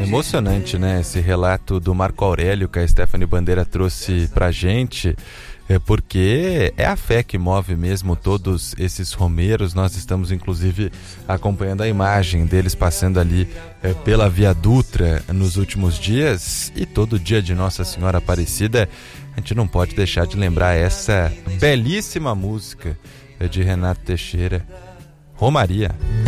Emocionante, né? Esse relato do Marco Aurélio que a Stephanie Bandeira trouxe pra gente, porque é a fé que move mesmo todos esses romeiros. Nós estamos inclusive acompanhando a imagem deles passando ali pela Via Dutra nos últimos dias, e todo dia de Nossa Senhora Aparecida a gente não pode deixar de lembrar essa belíssima música de Renato Teixeira, Romaria.